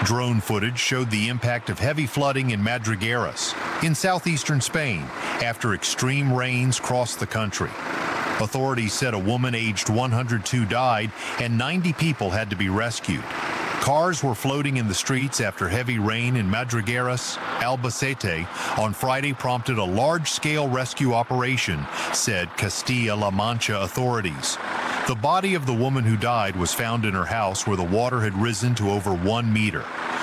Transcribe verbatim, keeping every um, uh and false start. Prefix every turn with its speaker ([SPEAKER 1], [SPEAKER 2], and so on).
[SPEAKER 1] Drone footage showed the impact of heavy flooding in Madrigueras, in southeastern Spain, after extreme rains crossed the country. Authorities said a woman aged one hundred two died and ninety people had to be rescued. Cars were floating in the streets after heavy rain in Madrigueras, Albacete, on Friday prompted a large-scale rescue operation, said Castilla-La Mancha authorities. The body of the woman who died was found in her house where the water had risen to over one meter.